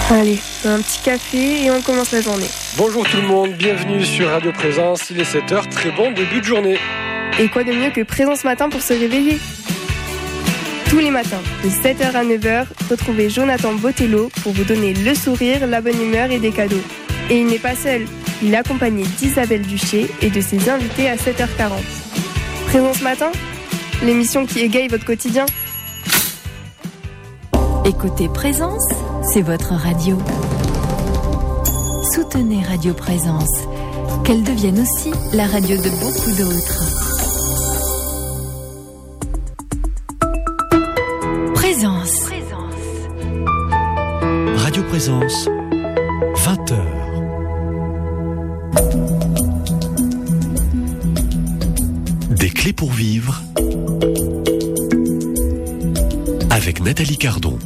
Allez, un petit café et on commence la journée. Bonjour tout le monde, bienvenue sur Radio Présence, il est 7h, très bon début de journée. Et quoi de mieux que Présence Matin pour se réveiller ? Tous les matins, de 7h à 9h, retrouvez Jonathan Botello pour vous donner le sourire, la bonne humeur et des cadeaux. Et il n'est pas seul, il est accompagné d'Isabelle Duché et de ses invités à 7h40. Présence Matin, l'émission qui égaye votre quotidien. Écoutez Présence, c'est votre radio. Soutenez Radio Présence, qu'elle devienne aussi la radio de beaucoup d'autres. Présence. Radio Présence, 20h. Des clés pour vivre avec Nathalie Cardon.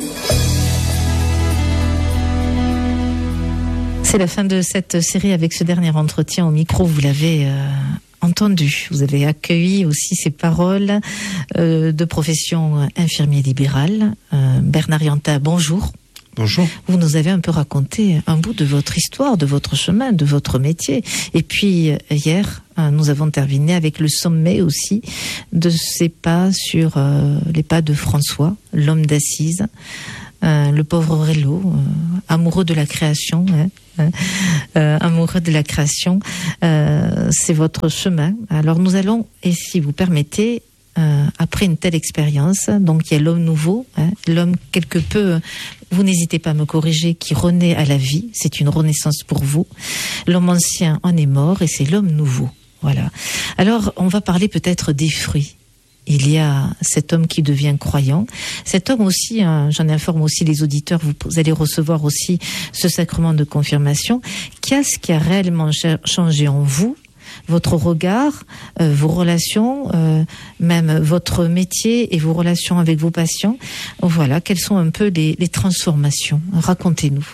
C'est la fin de cette série avec ce dernier entretien au micro. Vous l'avez entendu. Vous avez accueilli aussi ces paroles de profession infirmier libéral. Bernard Yanta, bonjour. Bonjour. Vous nous avez un peu raconté un bout de votre histoire, de votre chemin, de votre métier. Et puis hier, nous avons terminé avec le sommet aussi de ces pas sur les pas de François, l'homme d'Assise. Le pauvre Rélo, amoureux de la création, amoureux de la création, c'est votre chemin. Alors nous allons, et si vous permettez, après une telle expérience, donc il y a l'homme nouveau, l'homme quelque peu, vous n'hésitez pas à me corriger, qui renaît à la vie, c'est une renaissance pour vous. L'homme ancien en est mort et c'est l'homme nouveau. Voilà. Alors on va parler peut-être des fruits. Il y a cet homme qui devient croyant. Cet homme aussi, j'en informe aussi les auditeurs, vous allez recevoir aussi ce sacrement de confirmation. Qu'est-ce qui a réellement changé en vous, votre regard, vos relations, même votre métier et vos relations avec vos patients? Voilà, quelles sont un peu les transformations? Racontez-nous.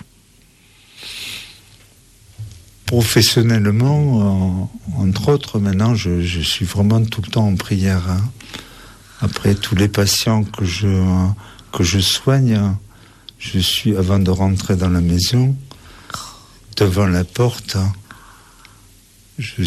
Professionnellement, entre autres, maintenant, je suis vraiment tout le temps en prière. Après tous les patients que je soigne, je suis, avant de rentrer dans la maison, devant la porte, je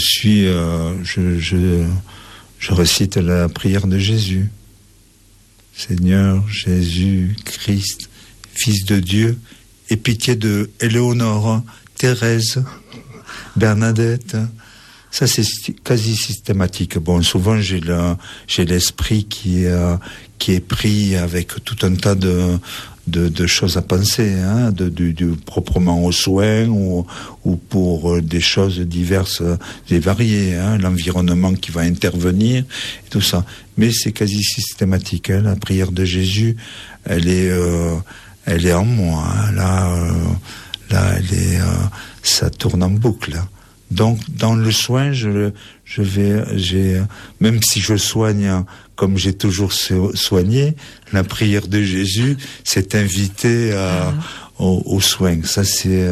récite la prière de Jésus. Seigneur Jésus Christ, Fils de Dieu, aie pitié de Éléonore, Thérèse, Bernadette. Ça, c'est quasi systématique. Bon, souvent, j'ai l'esprit qui est pris avec tout un tas de choses à penser, proprement aux soins ou pour des choses diverses et variées, l'environnement qui va intervenir, et tout ça. Mais c'est quasi systématique, la prière de Jésus, elle est en moi, là, ça tourne en boucle, Donc, dans le soin, même si je soigne comme j'ai toujours soigné, la prière de Jésus s'est invitée aux soins. Ça, c'est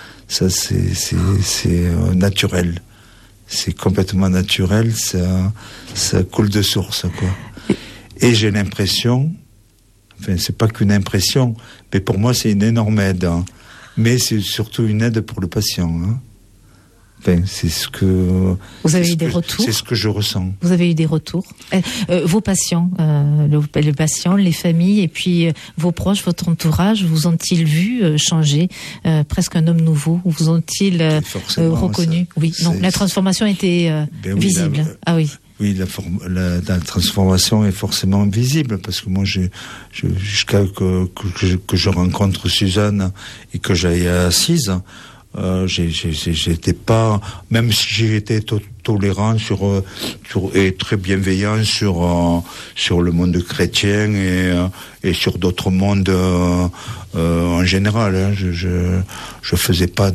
naturel. C'est complètement naturel. Ça coule de source, quoi. Et j'ai l'impression, enfin, c'est pas qu'une impression, mais pour moi, c'est une énorme aide. Mais c'est surtout une aide pour le patient. Enfin, c'est ce que vous avez eu des retours. C'est ce que je ressens. Vous avez eu des retours. Vos patients, le patient, les familles, et puis vos proches, votre entourage, vous ont-ils vu changer, presque un homme nouveau? Vous ont-ils reconnu? Oui. Non, la transformation était visible. Ah oui. Oui, la transformation est forcément visible parce que moi, jusqu'à que je rencontre Suzanne et que j'aille assise. J'étais pas, même si j'étais tolérant et très bienveillant sur le monde chrétien et sur d'autres mondes en général. Je faisais pas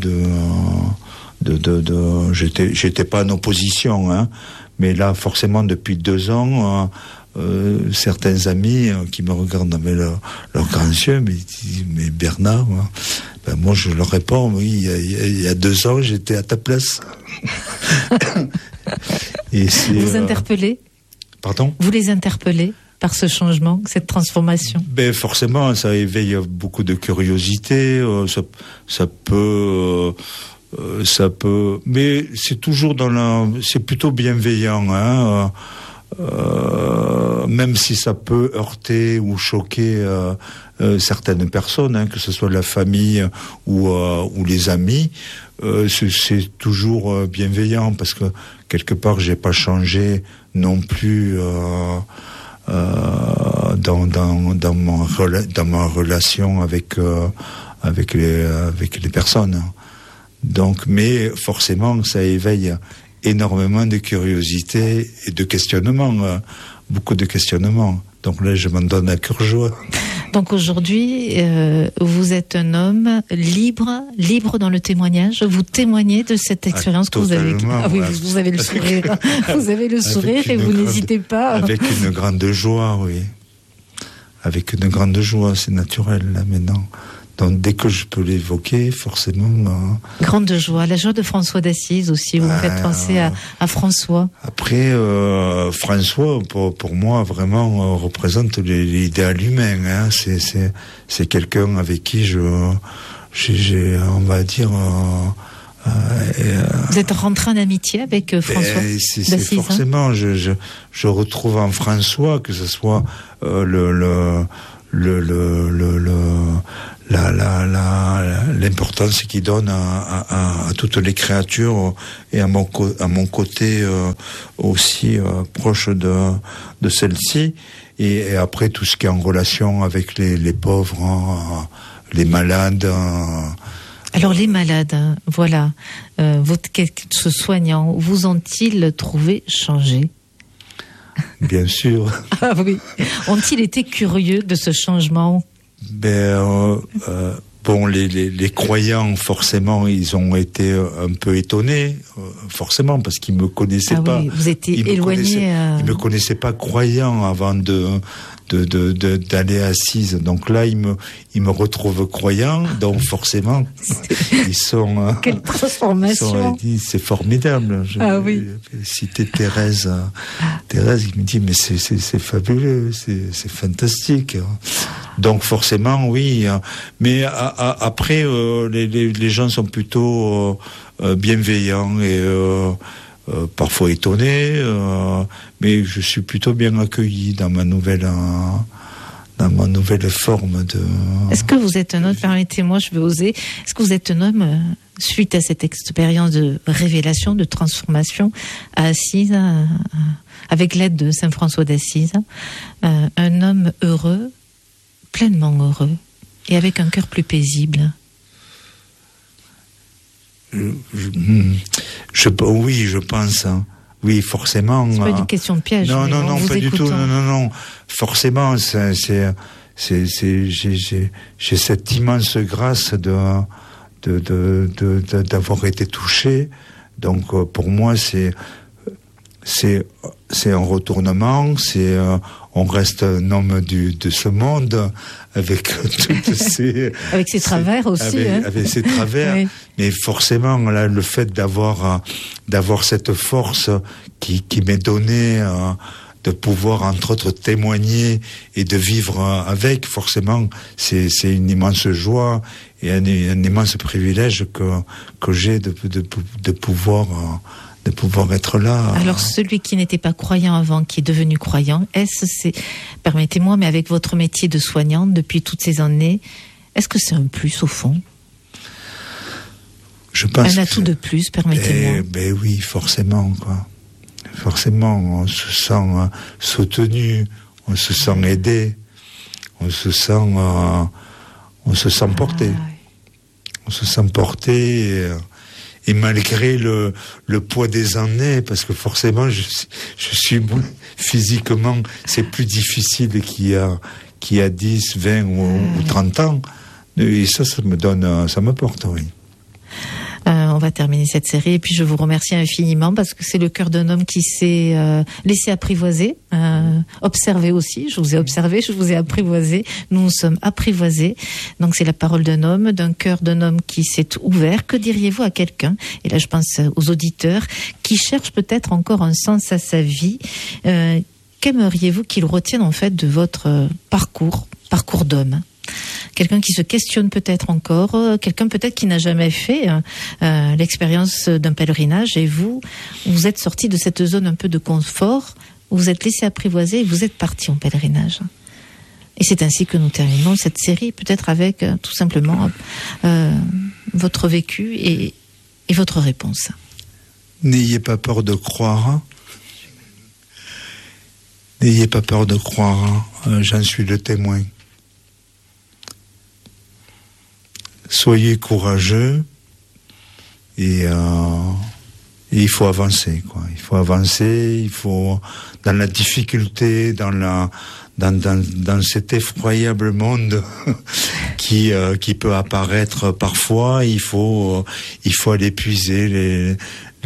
j'étais pas en opposition. Mais là, forcément, depuis 2 ans. Certains amis qui me regardent avec leurs grands yeux, mais Bernard, moi je leur réponds, oui, il y a 2 ans j'étais à ta place. Et vous interpellez? Pardon? Vous les interpellez? par ce changement, cette transformation? Ben forcément, ça éveille beaucoup de curiosité. Ça peut, mais c'est toujours c'est plutôt bienveillant, hein. Même si ça peut heurter ou choquer certaines personnes, hein, que ce soit la famille ou les amis, c'est toujours bienveillant, parce que quelque part j'ai pas changé non plus dans ma relation avec les personnes. Donc, mais forcément, ça éveille énormément de curiosité et de questionnement, beaucoup de questionnements. Donc là, je m'en donne à cœur joie. Donc aujourd'hui, vous êtes un homme libre dans le témoignage. Vous témoignez de cette expérience que vous avez. Ah oui, vous avez le sourire. Vous avez le sourire et vous n'hésitez pas. Avec une grande joie, oui. Avec une grande joie, c'est naturel là maintenant. Donc dès que je peux l'évoquer, forcément... Grande joie, la joie de François d'Assise aussi, vous me faites penser à François. Après, François, pour moi, vraiment représente l'idéal humain. Hein. C'est quelqu'un avec qui j'ai on va dire... vous êtes rentré en amitié avec François d'Assise, c'est forcément, hein. je retrouve en François, que ce soit l'importance qu'il donne à toutes les créatures, et à mon côté aussi proche de celle-ci, et après tout ce qui est en relation avec les pauvres, hein, les malades. Alors les malades, hein, voilà, ce soignant, vous ont-ils trouvé changé? Bien sûr. Ah oui. Ont-ils été curieux de ce changement? Bon, les croyants, forcément, ils ont été un peu étonnés, forcément, parce qu'ils me connaissaient pas. Oui, vous étiez éloigné. Ils me connaissaient pas croyant avant d'aller à Assise. Donc là, ils me retrouvent croyant. Donc forcément, ils sont. Quelle transformation! C'est formidable. Oui. Cité Thérèse. Thérèse, il me dit, mais c'est fabuleux, c'est fantastique. Donc forcément, oui. Mais après, les gens sont plutôt bienveillants et parfois étonnés, mais je suis plutôt bien accueilli dans ma nouvelle forme de... Est-ce que vous êtes un homme, permettez-moi, je vais oser, est-ce que vous êtes un homme, suite à cette expérience de révélation, de transformation à Assise, avec l'aide de Saint François d'Assise, un homme heureux, pleinement heureux, et avec un cœur plus paisible? Oui, je pense. Hein. Oui, forcément. C'est pas une question de piège. Non, pas du tout. Non. Forcément, j'ai cette immense grâce d'avoir été touché. Donc, pour moi, c'est un retournement. On reste un homme de ce monde, avec toutes ses... avec ses travers aussi. Avec ses travers. Oui. Mais forcément, là, le fait d'avoir cette force qui m'est donnée, de pouvoir, entre autres, témoigner et de vivre avec, forcément, c'est une immense joie et un immense privilège que j'ai de pouvoir être là. Alors celui qui n'était pas croyant avant, qui est devenu croyant, permettez-moi, mais avec votre métier de soignante depuis toutes ces années, est-ce que c'est un plus au fond? Je pense un atout de plus, permettez-moi. Oui, forcément, quoi. Forcément, on se sent soutenu, on se sent aidé, on se sent porté. On se sent porté. Et malgré le poids des années, parce que forcément, je suis physiquement, c'est plus difficile qu'il y a 10, 20 ou 30 ans. Et ça me porte, oui. On va terminer cette série et puis je vous remercie infiniment parce que c'est le cœur d'un homme qui s'est laissé apprivoiser, observer aussi. Je vous ai observé, je vous ai apprivoisé. Nous sommes apprivoisés. Donc c'est la parole d'un homme, d'un cœur d'un homme qui s'est ouvert. Que diriez-vous à quelqu'un, et là je pense aux auditeurs, qui cherchent peut-être encore un sens à sa vie, qu'aimeriez-vous qu'ils retiennent en fait de votre parcours d'homme? Quelqu'un qui se questionne peut-être encore, quelqu'un peut-être qui n'a jamais fait l'expérience d'un pèlerinage, et vous êtes sorti de cette zone un peu de confort, vous vous êtes laissé apprivoiser et vous êtes parti en pèlerinage. Et c'est ainsi que nous terminons cette série, peut-être avec tout simplement votre vécu et votre réponse. N'ayez pas peur de croire. N'ayez pas peur de croire. J'en suis le témoin. Soyez courageux et il faut avancer, quoi. Il faut avancer. Il faut, dans la difficulté, dans cet effroyable monde qui peut apparaître parfois, il faut aller puiser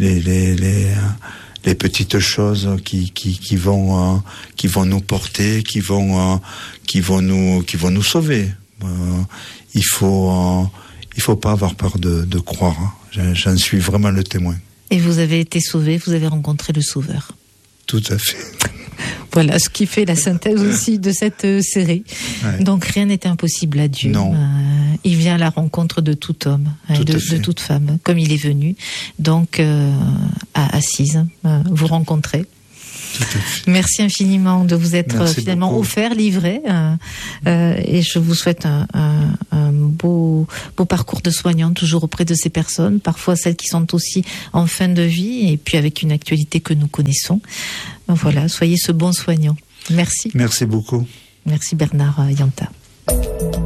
les petites choses qui vont nous porter, qui vont nous sauver. Il faut pas avoir peur de croire. J'en suis vraiment le témoin. Et vous avez été sauvé, vous avez rencontré le Sauveur. Tout à fait. Voilà, ce qui fait la synthèse aussi de cette série. Ouais. Donc rien n'est impossible à Dieu. Non. Il vient à la rencontre de tout homme, de toute femme, comme il est venu. Donc à Assise, vous rencontrez. Merci infiniment de vous être finalement offert, livré, et je vous souhaite un beau parcours de soignant toujours auprès de ces personnes, parfois celles qui sont aussi en fin de vie, et puis avec une actualité que nous connaissons. Voilà, soyez ce bon soignant. Merci. Merci beaucoup. Merci Bernard Yanta.